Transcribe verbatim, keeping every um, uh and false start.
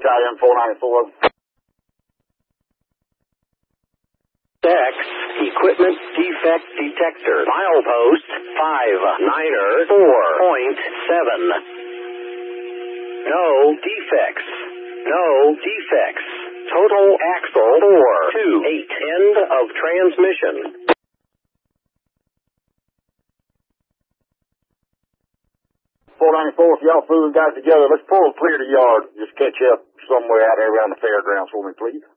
Italian four ninety-four. X, equipment defect detector, milepost five niner four point seven. No defects. No defects. Total axle four two eight. End of transmission. four ninety-four, if y'all fools got it together, let's pull clear the yard. Just catch up somewhere out there around the fairgrounds for me, please.